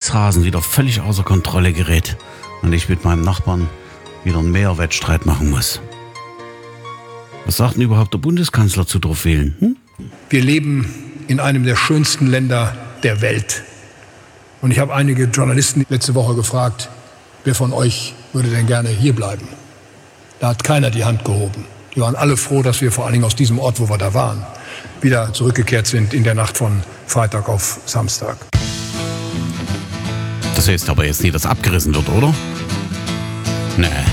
Rechtsrasen wieder völlig außer Kontrolle gerät und ich mit meinem Nachbarn wieder einen Mehrwettstreit machen muss. Was sagt denn überhaupt der Bundeskanzler zu Draufwählen? Wir leben in einem der schönsten Länder der Welt. Und ich habe einige Journalisten letzte Woche gefragt, wer von euch würde denn gerne hier bleiben? Da hat keiner die Hand gehoben. Die waren alle froh, dass wir vor allen Dingen aus diesem Ort, wo wir da waren, wieder zurückgekehrt sind in der Nacht von Freitag auf Samstag. Das heißt aber jetzt nicht, dass abgerissen wird, oder? Nee.